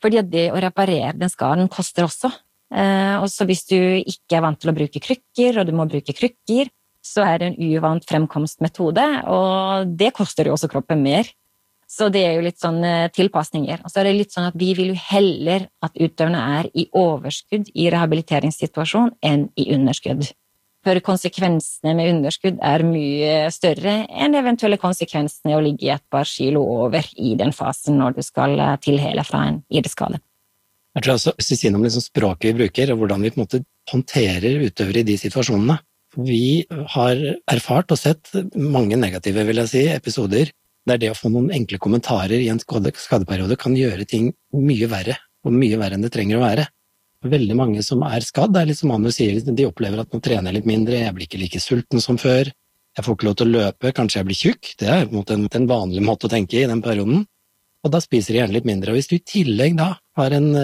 Fordi at det å reparere den skaden koster også. Og så hvis du ikke er vant til å bruke krykker, og du må bruke krykker, så er det en uvant fremkomstmetode, og det koster jo også kroppen mer. Så det er jo litt sånn tilpasninger. Og så er det litt sånn at vi vil jo heller at utøverne er i overskudd i rehabiliteringssituasjon enn i underskudd. For konsekvensene med underskudd er mye større enn eventuelle konsekvensene å ligge et par kilo over i den fasen når du skal tilhele fra en idrettsskade. Jeg tror også, hvis vi sier noe om liksom språket vi bruker, og hvordan vi på en måte håndterer utøvere i de situasjonene. Vi har erfart og sett mange negative, vil jeg si, episoder der det å få noen enkle kommentarer i en skadeperiode kan gjøre ting mye verre, og mye verre enn det trenger å være. Veldig mange som er skadd, det er litt som Manu sier, de opplever at nå trener jeg litt mindre, jeg blir ikke like sulten som før, jeg får ikke lov til å løpe, kanskje jeg blir tjukk, det er på en måte en vanlig måte å tenke i den perioden, og da spiser de gjerne litt mindre. Og hvis du i tillegg da har en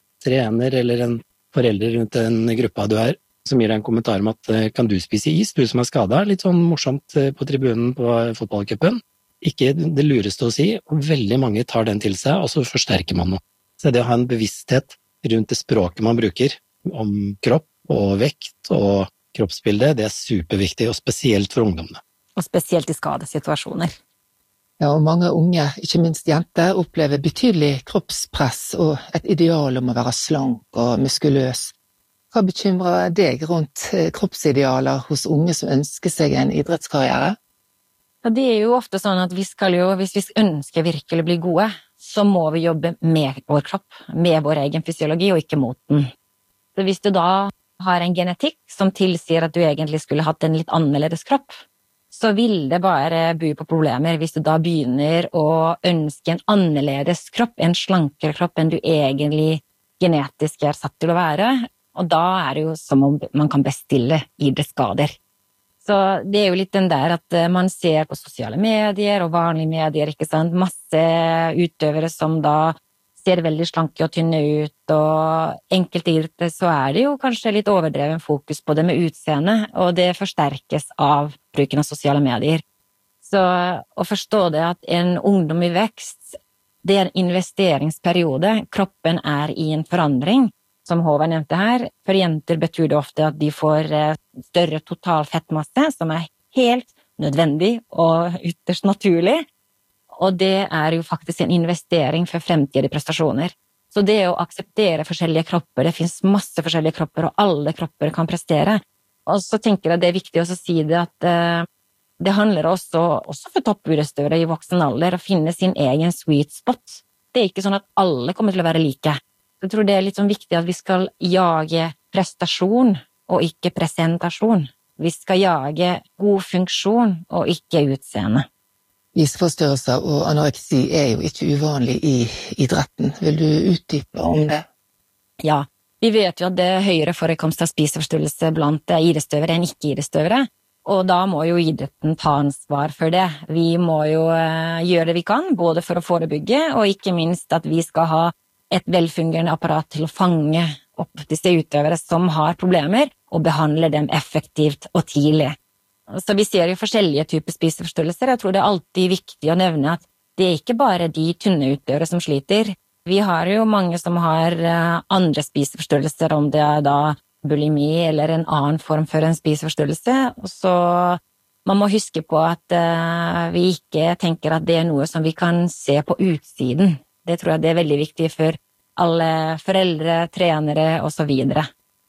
trener eller en forelder rundt den gruppa du er, som gir deg en kommentar om at kan du spise is, du som er skadet, litt sånn morsomt på tribunen på fotballcupen, ikke det lureste å si, og veldig mange tar den til seg, og så forsterker man noe. Så det å ha en bevissthet rundt det språket man bruker, om kropp og vekt og kroppsbilde, det er superviktig, og spesielt for ungdommene. Og spesielt i skadesituasjoner. Ja, og mange unge, ikke minst jenter, opplever betydelig kroppspress og et ideal om å være slank og muskuløs. Hva bekymrer deg rundt kroppsidealer hos unge som ønsker seg en idrettskarriere? Ja, det er jo ofte sånn at hvis vi ønsker virkelig å bli gode, så må vi jobbe med vår kropp, med vår egen fysiologi, og ikke mot den. Så hvis du da har en genetikk som tilsier at du egentlig skulle hatt en litt annerledes kropp, så vil det bare by på problemer hvis du da begynner å ønske en annerledes kropp, en slankere kropp enn du egentlig genetisk er satt til å være, og da er det jo som om man kan bestille idrettsskader. Så det er jo litt den der at man ser på sosiale medier og vanlige medier, ikke sant, masse utøvere som da ser veldig slanke og tynne ut, og enkelte idretter så er det jo kanskje litt overdreven fokus på det med utseende, og det forsterkes av bruken av sosiale medier. Så å forstå det at en ungdom i vekst, det er en investeringsperiode, kroppen er i en forandring, som Håvard nevnte her. For jenter betyr det ofte at de får større total fettmasse, som er helt nødvendig og ytterst naturlig. Og det er jo faktisk en investering for fremtidige prestasjoner. Så det å akseptere forskjellige kropper, det finnes masse forskjellige kropper, og alle kropper kan prestere. Og så tenker jeg det er viktig å si det at det handler også for toppidrettsutøvere i voksen alder å finne sin egen sweet spot. Det er ikke sånn at alle kommer til å være like. Jeg tror det er litt sånn viktig at vi skal jage prestasjon og ikke presentasjon. Vi skal jage god funksjon og ikke utseende. Spiseforstyrrelser og anoreksi er jo ikke uvanlig i idretten. Vil du utdype om det? Ja, vi vet jo at det er høyere forekomst av spiseforstyrrelse blant idrettsutøvere enn ikke-idrettsutøvere, og da må jo idretten ta ansvar for det. Vi må jo gjøre det vi kan, både for å forebygge, og ikke minst at vi skal ha et velfungerende apparat til å fange opp disse utøvere som har problemer, og behandle dem effektivt og tidlig. Så vi ser jo forskjellige typer spiseforstyrrelser. Jeg tror det er alltid viktig å nevne at det er ikke bare de tynne utøvere som sliter. Vi har jo mange som har andre spiseforstyrrelser, om det er da bulimi eller en annen form for en spiseforstyrrelse. Så man må huske på at vi ikke tenker at det er noe som vi kan se på utsiden. Det tror jeg det er veldig viktig for alle foreldre, trenere og så videre.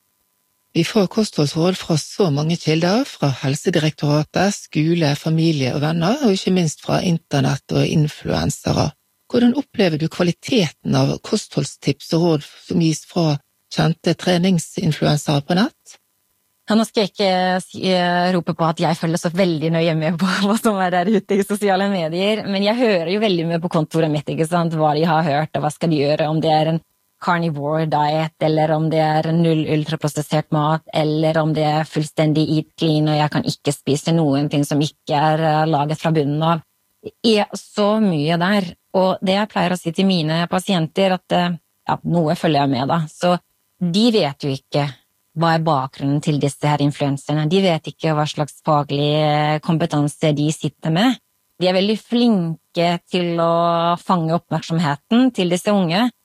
Vi får kostholdsråd fra så mange kilder, fra Helsedirektoratet, skole, familie og venner, og ikke minst fra internett og influensere. Hvordan opplever du kvaliteten av kostholdstips og råd som gis fra kjente treningsinfluensere på nett? Ja, nå skal jeg ikke rope på at jeg følger så veldig nøye med på hva som er der ute i sosiale medier, men jeg hører jo veldig mye på kontoret mitt, ikke sant, hva de har hørt, og hva skal de gjøre, om det er en carnivore diet, eller om det er null ultraprosessert mat, eller om det er fullstendig eat clean, og jeg kan ikke spise noen ting som ikke er laget fra bunnen av. Det er så mye der, og det jeg pleier å si til mine pasienter, at noe følger jeg med da, så de vet jo ikke hva er bakgrunnen til disse her influenserne. De vet ikke hva slags faglig kompetanse de sitter med. De er veldig flinke til å fange oppmerksomheten til disse unge,